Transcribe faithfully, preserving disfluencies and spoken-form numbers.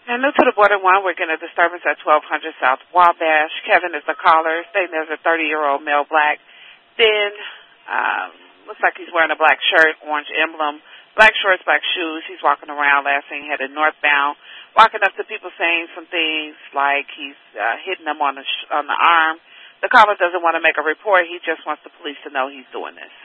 And new to the border one, we're getting a disturbance at twelve hundred South Wabash. Kevin is the caller. Stating there's a thirty-year-old male black. Thin, um, looks like he's wearing a black shirt, orange emblem, black shorts, black shoes. He's walking around, last thing headed northbound, walking up to people saying some things like he's uh, hitting them on the, sh- on the arm. The caller doesn't want to make a report. He just wants the police to know he's doing this.